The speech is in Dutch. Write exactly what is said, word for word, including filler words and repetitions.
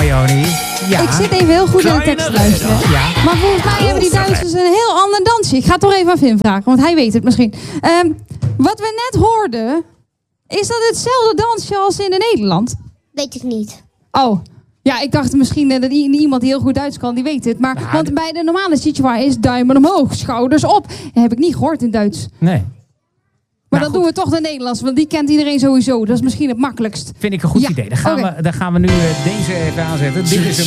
Marjoni. Ja. Ik zit even heel goed naar de tekst te luisteren. Ja. Maar volgens mij hebben die Duitsers een heel ander dansje. Ik ga het toch even aan Vin vragen, want hij weet het misschien. Um, wat we net hoorden, is dat hetzelfde dansje als in Nederland? Weet ik niet. Oh, ja, ik dacht misschien dat iemand die heel goed Duits kan, die weet het. Maar, Ja, want bij de normale situatie is duimen omhoog, schouders op. Dat heb ik niet gehoord in Duits. Nee. Maar Nou, dan goed. doen we toch de Nederlands, want die kent iedereen sowieso. Dat is misschien het makkelijkst. Vind ik een goed Ja, idee. Dan gaan, oké. we, dan gaan we nu uh, deze even aanzetten. Dit is